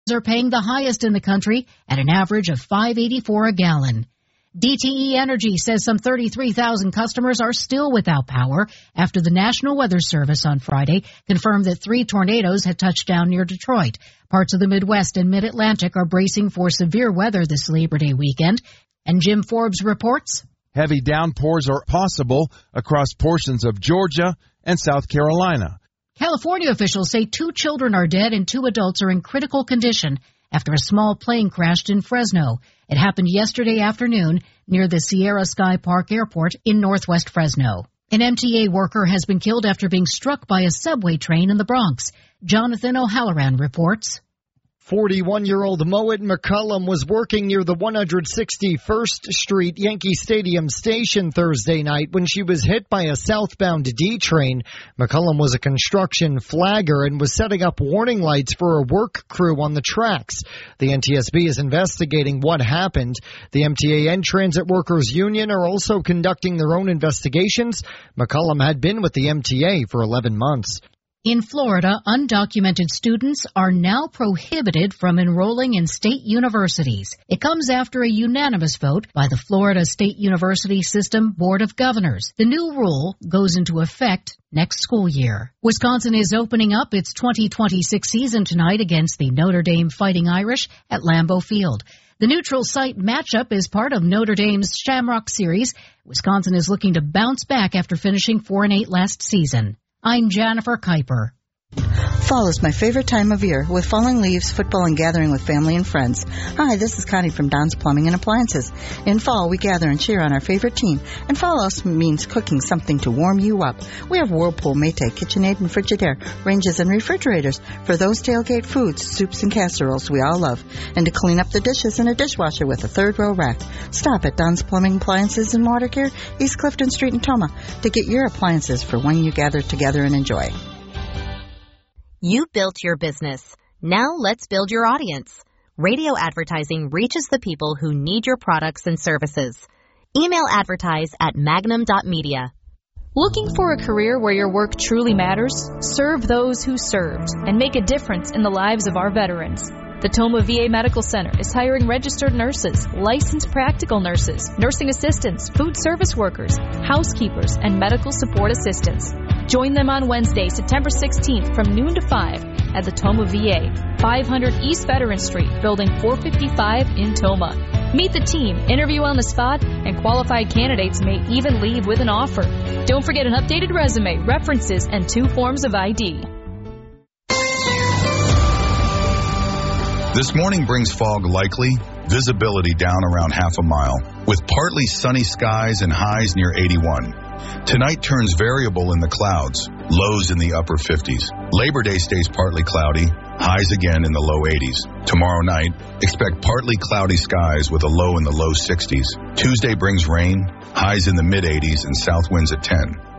are paying the highest in the country at an average of $5.84 a gallon. DTE Energy says some 33,000 customers are still without power after the National Weather Service on Friday confirmed that 3 tornadoes had touched down near Detroit. Parts of the Midwest and Mid-Atlantic are bracing for severe weather this Labor Day weekend. And Jim Forbes reports heavy downpours are possible across portions of Georgia and South Carolina. California officials say 2 children are dead and 2 adults are in critical condition after a small plane crashed in Fresno. It happened yesterday afternoon near the Sierra Sky Park Airport in northwest Fresno. An MTA worker has been killed after being struck by a subway train in the Bronx. Jonathan O'Halloran reports. 41-year-old Moet McCullum was working near the 161st Street Yankee Stadium station Thursday night when she was hit by a southbound D train. McCullum was a construction flagger and was setting up warning lights for a work crew on the tracks. The NTSB is investigating what happened. The MTA and Transit Workers Union are also conducting their own investigations. McCullum had been with the MTA for 11 months. In Florida, undocumented students are now prohibited from enrolling in state universities. It comes after a unanimous vote by the Florida State University System Board of Governors. The new rule goes into effect next school year. Wisconsin is opening up its 2026 season tonight against the Notre Dame Fighting Irish at Lambeau Field. The neutral site matchup is part of Notre Dame's Shamrock Series. Wisconsin is looking to bounce back after finishing 4-8 last season. I'm Jennifer Kuiper. Fall is my favorite time of year, with falling leaves, football, and gathering with family and friends. Hi, this is Connie from Don's Plumbing and Appliances. In fall, we gather and cheer on our favorite team, and fall also means cooking something to warm you up. We have Whirlpool, Maytag, KitchenAid, and Frigidaire, ranges and refrigerators for those tailgate foods, soups, and casseroles we all love, and to clean up the dishes in a dishwasher with a 3rd-row rack. Stop at Don's Plumbing, Appliances, and Water Care, East Clifton Street in Toma, to get your appliances for when you gather together and enjoy. You built your business. Now let's build your audience. Radio advertising reaches the people who need your products and services. Email advertise at magnum.media. Looking for a career where your work truly matters? Serve those who served and make a difference in the lives of our veterans. The Toma VA Medical Center is hiring registered nurses, licensed practical nurses, nursing assistants, food service workers, housekeepers, and medical support assistants. Join them on Wednesday, September 16th from noon to 5 at the Toma VA, 500 East Veteran Street, Building 455 in Toma. Meet the team, interview on the spot, and qualified candidates may even leave with an offer. Don't forget an updated resume, references, and 2 forms of ID. This morning brings fog likely, visibility down around half a mile, with partly sunny skies and highs near 81. Tonight turns variable in the clouds, lows in the upper 50s. Labor Day stays partly cloudy, highs again in the low 80s. Tomorrow night, expect partly cloudy skies with a low in the low 60s. Tuesday brings rain, highs in the mid 80s and south winds at 10.